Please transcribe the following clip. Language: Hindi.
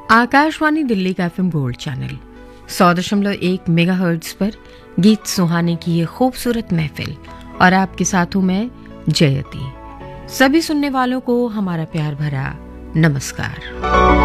आकाशवाणी दिल्ली का एफएम गोल्ड चैनल 100.1 मेगाहर्ट्ज पर गीत सुहाने की ये खूबसूरत महफिल और आपके साथ हूं मैं जयती। सभी सुनने वालों को हमारा प्यार भरा नमस्कार।